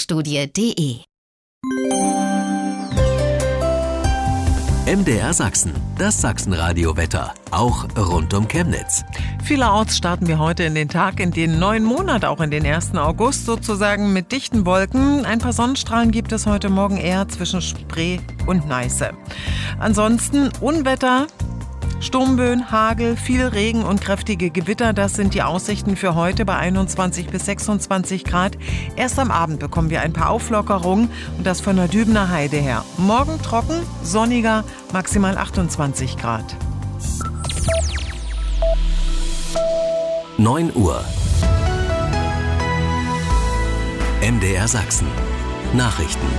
wetterstudie.de. MDR Sachsen, das Sachsenradio-Wetter, auch rund um Chemnitz. Vielerorts starten wir heute in den Tag, in den neuen Monat, auch in den 1. August, sozusagen mit dichten Wolken. Ein paar Sonnenstrahlen gibt es heute Morgen eher zwischen Spree und Neiße. Ansonsten Unwetter, Sturmböen, Hagel, viel Regen und kräftige Gewitter, das sind die Aussichten für heute bei 21 bis 26 Grad. Erst am Abend bekommen wir ein paar Auflockerungen und das von der Dübener Heide her. Morgen trocken, sonniger, maximal 28 Grad. 9 Uhr. MDR Sachsen. Nachrichten.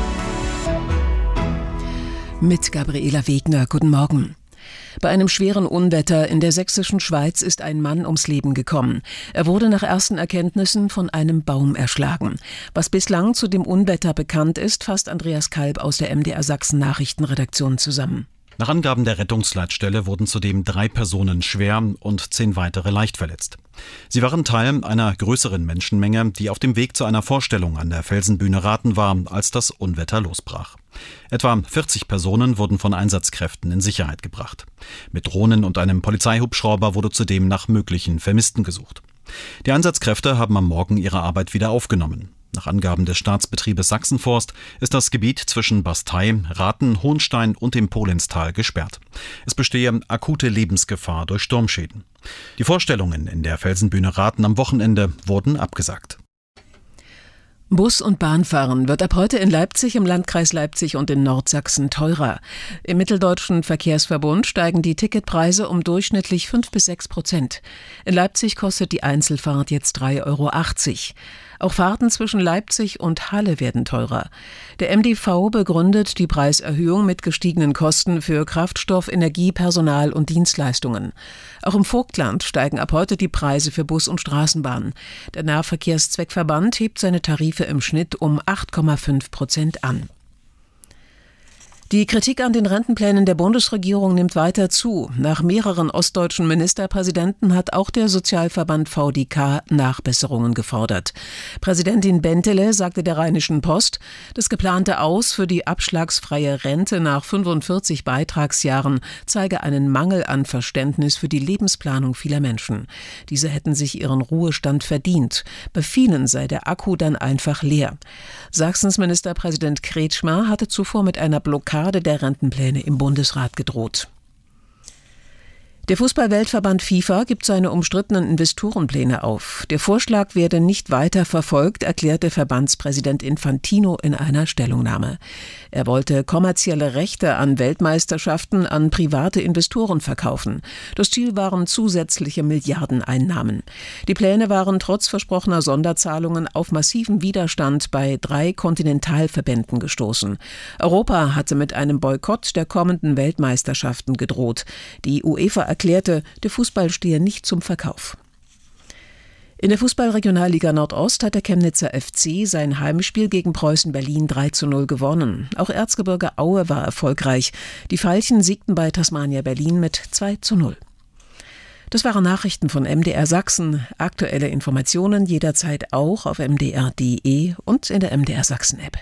Mit Gabriela Wegner. Guten Morgen. Bei einem schweren Unwetter in der sächsischen Schweiz ist ein Mann ums Leben gekommen. Er wurde nach ersten Erkenntnissen von einem Baum erschlagen. Was bislang zu dem Unwetter bekannt ist, fasst Andreas Kalb aus der MDR Sachsen Nachrichtenredaktion zusammen. Nach Angaben der Rettungsleitstelle wurden zudem 3 Personen schwer und 10 weitere leicht verletzt. Sie waren Teil einer größeren Menschenmenge, die auf dem Weg zu einer Vorstellung an der Felsenbühne Rathen war, als das Unwetter losbrach. Etwa 40 Personen wurden von Einsatzkräften in Sicherheit gebracht. Mit Drohnen und einem Polizeihubschrauber wurde zudem nach möglichen Vermissten gesucht. Die Einsatzkräfte haben am Morgen ihre Arbeit wieder aufgenommen. Nach Angaben des Staatsbetriebes Sachsenforst ist das Gebiet zwischen Bastei, Rathen, Hohenstein und dem Polinstal gesperrt. Es bestehe akute Lebensgefahr durch Sturmschäden. Die Vorstellungen in der Felsenbühne Rathen am Wochenende wurden abgesagt. Bus- und Bahnfahren wird ab heute in Leipzig, im Landkreis Leipzig und in Nordsachsen teurer. Im Mitteldeutschen Verkehrsverbund steigen die Ticketpreise um durchschnittlich 5-6%. In Leipzig kostet die Einzelfahrt jetzt 3,80 €. Auch Fahrten zwischen Leipzig und Halle werden teurer. Der MDV begründet die Preiserhöhung mit gestiegenen Kosten für Kraftstoff, Energie, Personal und Dienstleistungen. Auch im Vogtland steigen ab heute die Preise für Bus und Straßenbahn. Der Nahverkehrszweckverband hebt seine Tarife im Schnitt um 8,5% an. Die Kritik an den Rentenplänen der Bundesregierung nimmt weiter zu. Nach mehreren ostdeutschen Ministerpräsidenten hat auch der Sozialverband VDK Nachbesserungen gefordert. Präsidentin Bentele sagte der Rheinischen Post, das geplante Aus für die abschlagsfreie Rente nach 45 Beitragsjahren zeige einen Mangel an Verständnis für die Lebensplanung vieler Menschen. Diese hätten sich ihren Ruhestand verdient. Bei vielen sei der Akku dann einfach leer. Sachsens Ministerpräsident Kretschmer hatte zuvor mit einer Blockade der Rentenpläne im Bundesrat gedroht. Der Fußball-Weltverband FIFA gibt seine umstrittenen Investorenpläne auf. Der Vorschlag werde nicht weiter verfolgt, erklärte Verbandspräsident Infantino in einer Stellungnahme. Er wollte kommerzielle Rechte an Weltmeisterschaften an private Investoren verkaufen. Das Ziel waren zusätzliche Milliardeneinnahmen. Die Pläne waren trotz versprochener Sonderzahlungen auf massiven Widerstand bei 3 Kontinentalverbänden gestoßen. Europa hatte mit einem Boykott der kommenden Weltmeisterschaften gedroht. Die UEFA erklärte, der Fußball stehe nicht zum Verkauf. In der Fußball-Regionalliga Nordost hat der Chemnitzer FC sein Heimspiel gegen Preußen Berlin 3:0 gewonnen. Auch Erzgebirge Aue war erfolgreich. Die Veilchen siegten bei Tasmania Berlin mit 2:0. Das waren Nachrichten von MDR Sachsen. Aktuelle Informationen jederzeit auch auf mdr.de und in der MDR Sachsen-App.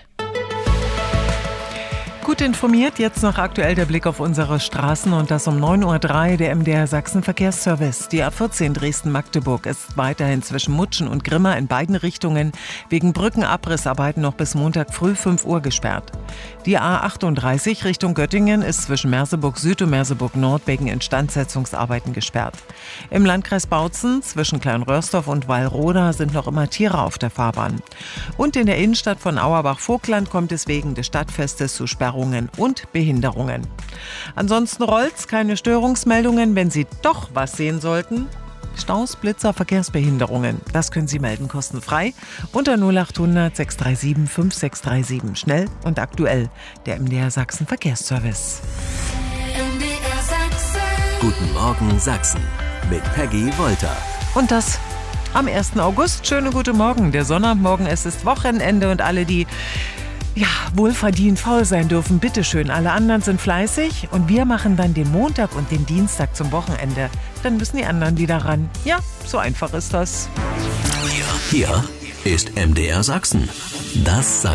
Gut informiert, jetzt noch aktuell der Blick auf unsere Straßen und das um 9:03 Uhr der MDR Sachsen Verkehrsservice. Die A14 Dresden-Magdeburg ist weiterhin zwischen Mutschen und Grimma in beiden Richtungen wegen Brückenabrissarbeiten noch bis Montag früh 5 Uhr gesperrt. Die A38 Richtung Göttingen ist zwischen Merseburg Süd und Merseburg Nord wegen Instandsetzungsarbeiten gesperrt. Im Landkreis Bautzen zwischen Kleinröhrsdorf und Wallroda sind noch immer Tiere auf der Fahrbahn. Und in der Innenstadt von Auerbach-Vogtland kommt es wegen des Stadtfestes zu Sperrungen und Behinderungen. Ansonsten rollt's, keine Störungsmeldungen. Wenn Sie doch was sehen sollten, Staus, Blitzer, Verkehrsbehinderungen, das können Sie melden kostenfrei unter 0800 637 5637. Schnell und aktuell, der MDR Sachsen Verkehrsservice. MDR Sachsen. Guten Morgen Sachsen mit Peggy Wolter. Und das am 1. August. Schönen guten Morgen. Der Sonnabendmorgen, es ist Wochenende und alle, die wohlverdient faul sein dürfen, bitteschön. Alle anderen sind fleißig und wir machen dann den Montag und den Dienstag zum Wochenende. Dann müssen die anderen wieder ran. Ja, so einfach ist das. Hier ist MDR Sachsen. Das